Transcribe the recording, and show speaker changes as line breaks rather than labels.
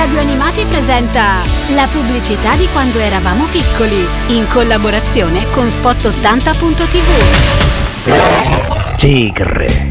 Radio Animati presenta la pubblicità di quando eravamo piccoli, in collaborazione con Spot80.tv.
Tigre,